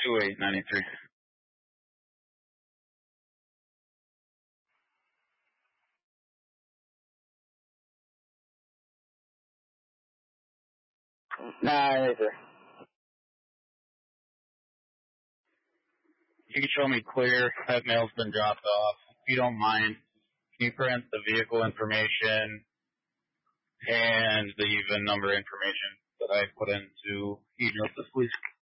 2893. Nah, sir. You can show me clear. That mail's been dropped off. If you don't mind, can you print the vehicle information and the VIN number information that I put into email this, please?